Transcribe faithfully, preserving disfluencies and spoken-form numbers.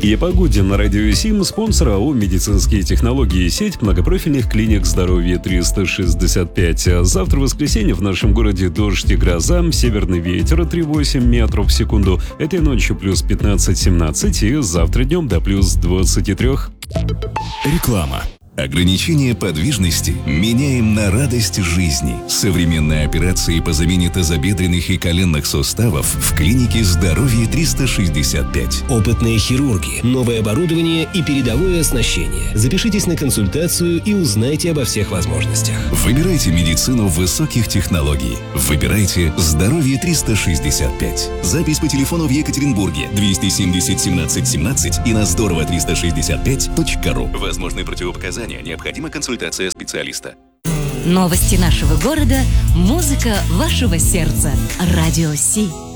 И о погоде на радио СИМ, спонсор АО «Медицинские технологии», сеть многопрофильных клиник здоровья триста шестьдесят пять. Завтра, в воскресенье, в нашем городе дождь и гроза, северный ветер три целых восемь десятых метров в секунду. Этой ночью плюс пятнадцать-семнадцать и завтра днем до плюс двадцати трёх. Реклама. Ограничение подвижности меняем на радость жизни. Современные операции по замене тазобедренных и коленных суставов в клинике здоровья триста шестьдесят пять. Опытные хирурги, новое оборудование и передовое оснащение. Запишитесь на консультацию и узнайте обо всех возможностях. Выбирайте медицину высоких технологий. Выбирайте здоровье триста шестьдесят пять. Запись по телефону в Екатеринбурге двести семьдесят семнадцать семнадцать и на здорово триста шестьдесят пять точка ру. Возможны противопоказания. Необходима консультация специалиста. Новости нашего города, музыка вашего сердца. Радио Си.